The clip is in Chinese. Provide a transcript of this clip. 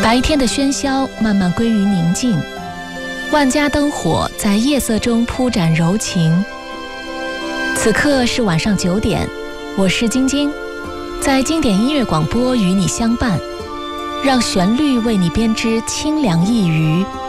白天的喧嚣慢慢归于宁静，万家灯火在夜色中铺展柔情。此刻是晚上9点，我是晶晶，在经典音乐广播与你相伴，让旋律为你编织清凉一隅。